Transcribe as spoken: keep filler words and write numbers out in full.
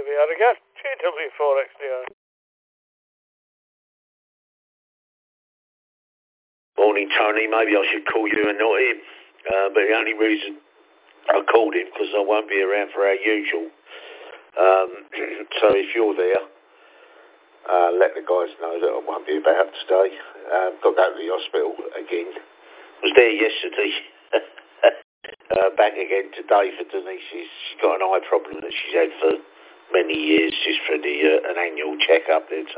W Arrogant, T W four X D R. Morning, Tony. Maybe I should call you and not him. Uh, but the only reason I called him because I won't be around for our usual. Um, so if you're there, uh, let the guys know that I won't be about today. Um, got to go to the hospital again. Was there yesterday. uh, back again today for Denise. She's, she's got an eye problem that she's had for many years, just for the uh, an annual checkup.